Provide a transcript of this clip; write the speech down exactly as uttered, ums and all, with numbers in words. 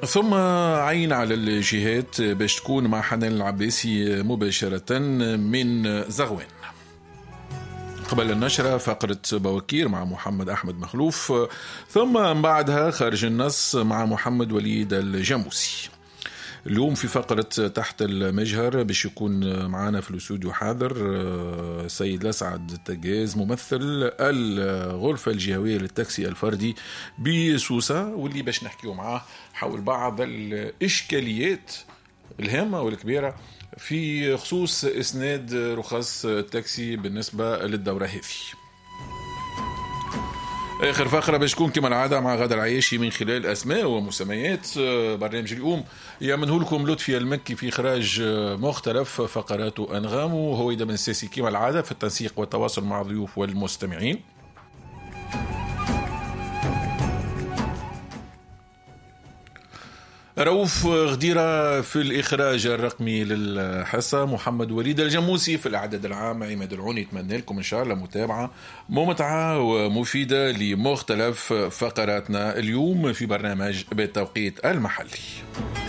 ثم عين على الجهات باش تكون مع حنان العباسي مباشرة من زغوان. قبل النشرة فقرة بوكير مع محمد أحمد مخلوف، ثم بعدها خارج النص مع محمد وليد الجاموسي. اليوم في فقرة تحت المجهر باش يكون معنا في الاستوديو حاضر سيد لسعد التجاز ممثل الغرفة الجهوية للتاكسي الفردي بسوسة، واللي باش نحكيه معاه حول بعض الإشكاليات الهامة والكبيرة في خصوص إسناد رخص التاكسي بالنسبة للدورة هذه. آخر فقرة باش تكون كما العادة مع غادة العياشي من خلال أسماء ومسميات برنامج اليوم يمنه لكم لطفي المكي في إخراج مختلف فقرات وأنغام، وهو يدا من سياسي كما العادة في التنسيق والتواصل مع الضيوف والمستمعين. رؤوف غديرة في الإخراج الرقمي للحصة، محمد وليد الجاموسي في الإعداد العام، عماد العوني. يتمنى لكم إن شاء الله متابعة ممتعة ومفيدة لمختلف فقراتنا اليوم في برنامج بالتوقيت المحلي.